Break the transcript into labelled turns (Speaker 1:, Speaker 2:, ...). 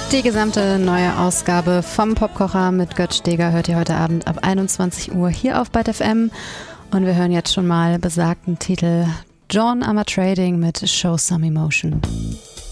Speaker 1: Die gesamte neue Ausgabe vom Popkocher mit Götz Steger hört ihr heute Abend ab 21 Uhr hier auf Byte FM. Und wir hören jetzt schon mal besagten Titel John Armatrading mit Show Some Emotion.